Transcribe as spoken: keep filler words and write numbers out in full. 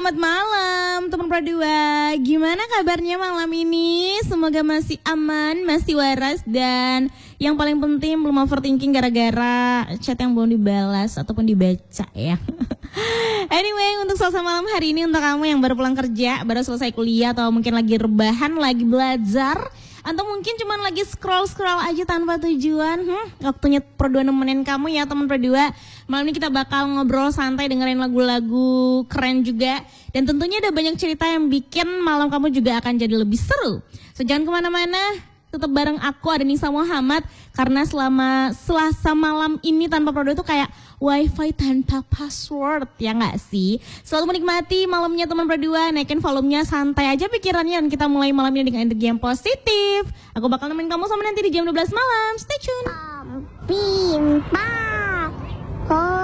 selamat malam teman Pradua. Gimana kabarnya malam ini? Semoga masih aman, masih waras, dan yang paling penting belum overthinking gara-gara chat yang belum dibalas ataupun dibaca ya. Anyway, untuk selasa malam hari ini untuk kamu yang baru pulang kerja, baru selesai kuliah, atau mungkin lagi rebahan, lagi belajar, atau mungkin cuma lagi scroll-scroll aja tanpa tujuan, hmm, waktunya Perdua nemenin kamu ya teman Perdua. Malam ini kita bakal ngobrol santai, dengerin lagu-lagu keren juga, dan tentunya ada banyak cerita yang bikin malam kamu juga akan jadi lebih seru. So jangan kemana-mana, tetap bareng aku, ada Nisa Muhammad, karena selama Selasa malam ini tanpa Perdua itu kayak wifi tanpa password, ya nggak sih? Selalu menikmati malamnya teman Perdua, naikin volumenya, santai aja pikirannya, dan kita mulai malam ini dengan energi yang positif. Aku bakal nemenin kamu sampai nanti di jam dua belas malam. Stay tune. Pintar.